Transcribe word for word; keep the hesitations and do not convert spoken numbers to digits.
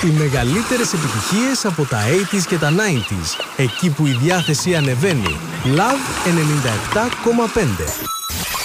Οι μεγαλύτερες επιτυχίες από τα ογδόντα και τα ενενήντα, εκεί που η διάθεση ανεβαίνει. Love ενενήντα επτά κόμμα πέντε.